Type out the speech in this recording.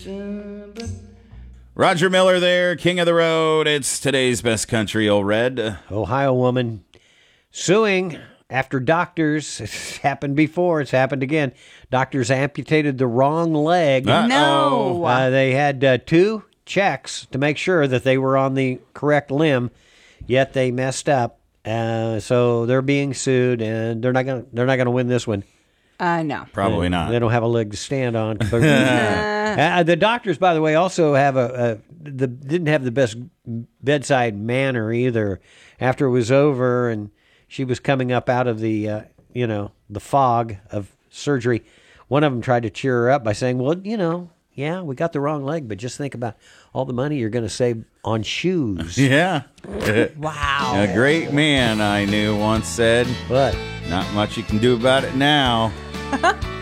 Roger Miller there, King of the Road. It's today's best country, Old Red. Ohio woman suing after doctors. It's happened before. It's happened again. Doctors amputated the wrong leg. Uh-oh. They had 2 checks to make sure that they were on the correct limb, yet they messed up. So they're being sued, and they're not gonna win this one. No. Probably not. They don't have a leg to stand on. The doctors, by the way, also have didn't have the best bedside manner either. After it was over and she was coming up out of the the fog of surgery, one of them tried to cheer her up by saying, "Well, yeah, we got the wrong leg, but just think about all the money you're going to save on shoes." Yeah. Wow. A great man I knew once said, What? not much you can do about it now.